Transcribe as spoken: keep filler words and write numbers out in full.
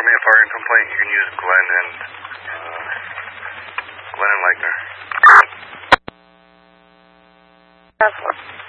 report me a firing complaint, you can use Glenn and uh, Glenn and Leichner. That's what.